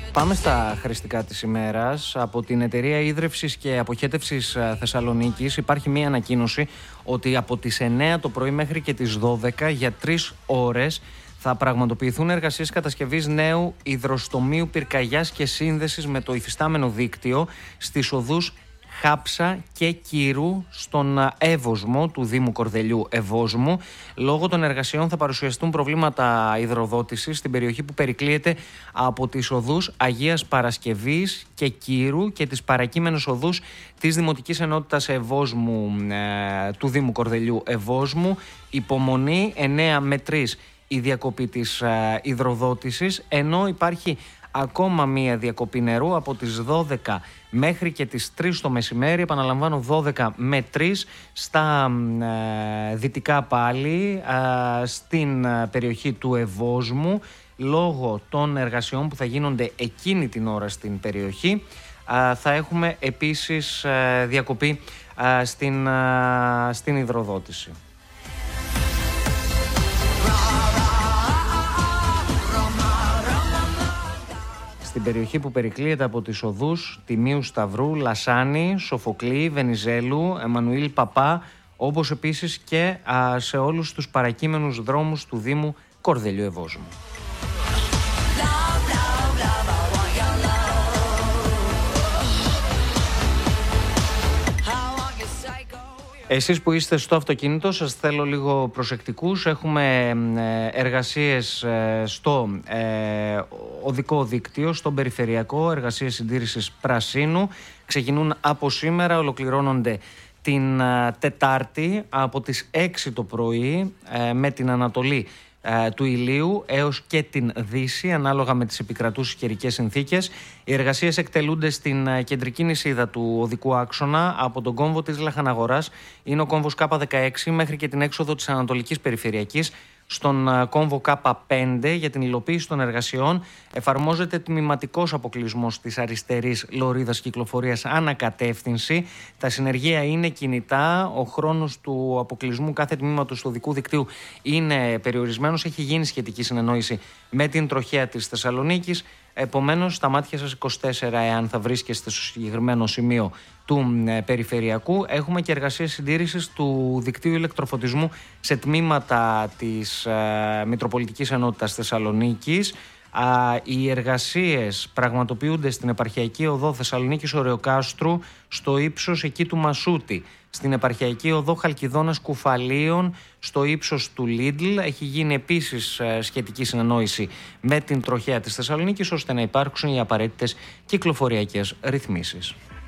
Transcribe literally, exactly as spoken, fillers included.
Πάμε στα χρηστικά της ημέρας. Από την Εταιρεία Ίδρευσης και Αποχέτευσης Θεσσαλονίκης υπάρχει μία ανακοίνωση ότι από τις εννέα το πρωί μέχρι και τις δώδεκα για τρεις ώρες θα πραγματοποιηθούν εργασίες κατασκευής νέου υδροστομίου πυρκαγιάς και σύνδεσης με το υφιστάμενο δίκτυο στις οδούς Χάψα και Κύρου στον Εύωσμο του Δήμου Κορδελιού Ευόσμου. Λόγω των εργασιών θα παρουσιαστούν προβλήματα υδροδότησης στην περιοχή που περικλείεται από τις οδούς Αγίας Παρασκευής και Κύρου και τις παρακείμενες οδούς της Δημοτικής Ενότητας Ευόσμου ε, του Δήμου Κορδελιού Ευόσμου. Υπομονή εννέα με τρεις η διακοπή της ε, υδροδότησης, ενώ υπάρχει ακόμα μία διακοπή νερού από τις δώδεκα μέχρι και τις τρεις το μεσημέρι. Επαναλαμβάνω, δώδεκα με τρεις στα ε, δυτικά πάλι, ε, στην περιοχή του Ευόσμου, λόγω των εργασιών που θα γίνονται εκείνη την ώρα στην περιοχή. Ε, θα έχουμε επίσης ε, διακοπή ε, στην, ε, στην υδροδότηση. Στην περιοχή που περικλείεται από τις οδούς Τιμίου Σταυρού, Λασάνη, Σοφοκλή, Βενιζέλου, Εμμανουήλ Παπά, όπως επίσης και α, σε όλους τους παρακείμενους δρόμους του Δήμου Κορδελιού Ευόσμου. Εσείς που είστε στο αυτοκίνητο, σας θέλω λίγο προσεκτικούς. Έχουμε εργασίες στο ε, οδικό δίκτυο, στο περιφερειακό, εργασίες συντήρησης πρασίνου. Ξεκινούν από σήμερα, ολοκληρώνονται την ε, Τετάρτη από τις έξι το πρωί ε, με την Ανατολή του ηλίου έως και την Δύση, ανάλογα με τις επικρατούσες καιρικές συνθήκες. Οι εργασίες εκτελούνται στην κεντρική νησίδα του οδικού άξονα από τον κόμβο της Λαχαναγοράς, είναι ο κόμβος Κ δεκαέξι, μέχρι και την έξοδο της Ανατολικής Περιφερειακής. Στον κόμβο Κ πέντε για την υλοποίηση των εργασιών εφαρμόζεται τμηματικός αποκλεισμός της αριστερής λωρίδας κυκλοφορίας ανακατεύθυνση. Τα συνεργεία είναι κινητά. Ο χρόνος του αποκλεισμού κάθε τμήματος του οδικού δικτύου είναι περιορισμένος. Έχει γίνει σχετική συνεννόηση με την τροχέα της Θεσσαλονίκης. Επομένως, στα μάτια σας είκοσι τέσσερα, εάν θα βρίσκεστε στο συγκεκριμένο σημείο του ε, περιφερειακού. Έχουμε και εργασίες συντήρησης του δικτύου ηλεκτροφωτισμού σε τμήματα της ε, Μητροπολιτικής Ενότητας Θεσσαλονίκης. Α, οι εργασίες πραγματοποιούνται στην επαρχιακή οδό Θεσσαλονίκης Ωρεοκάστρου, στο ύψος εκεί του Μασούτη. Στην επαρχιακή οδό Χαλκιδόνας Κουφαλίων, στο ύψος του Λίντλ. Έχει γίνει επίσης σχετική συνεννόηση με την τροχέα της Θεσσαλονίκης, ώστε να υπάρξουν οι απαραίτητες κυκλοφοριακές ρυθμίσεις.